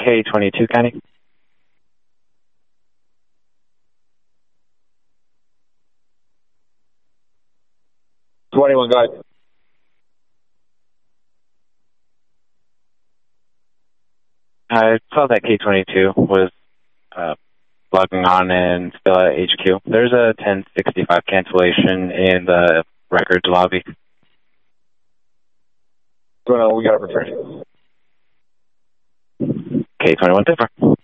K22 County. 21, go ahead. I saw that K22 was logging on and still at HQ. There's a 1065 cancellation in the records lobby. What's going on? We got it for free. K21 different.